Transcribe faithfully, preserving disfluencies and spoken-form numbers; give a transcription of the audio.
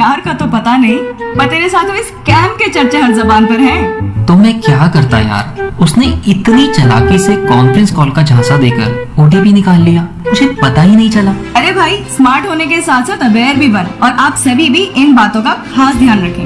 प्यार का तो पता नहीं, पर तेरे साथ हुए स्कैम के चर्चे हर जबान पर हैं। तो मैं क्या करता यार, उसने इतनी चालाकी से कॉन्फ्रेंस कॉल का झांसा देकर ओटीपी निकाल लिया, मुझे पता ही नहीं चला। अरे भाई, स्मार्ट होने के साथ साथ अवेयर भी बन, और आप सभी भी इन बातों का खास ध्यान रखें।